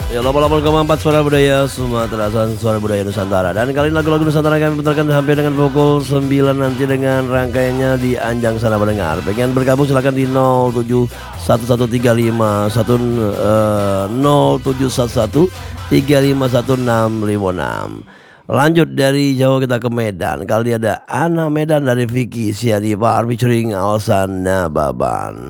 Ya, 88,4 Suara Budaya Sumatera, Suara Budaya Nusantara. Dan kali ini lagu-lagu Nusantara kami putarkan sampai dengan pukul 9 nanti dengan rangkaiannya di Anjang Sana Pendengar. Pengen bergabung silakan di 0711351656. Lanjut dari Jawa kita ke Medan. Kali ini ada Ana Medan dari Vicky Sianipar featuring Alsan Nababan.